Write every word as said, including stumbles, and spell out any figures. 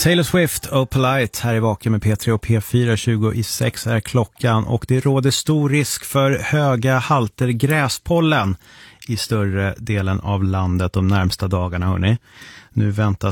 Taylor Swift och Polite här i Vaken med P tre och P fyra. Tjugo i sex är klockan och det råder stor risk för höga halter gräspollen i större delen av landet de närmsta dagarna, hörni. Nu väntas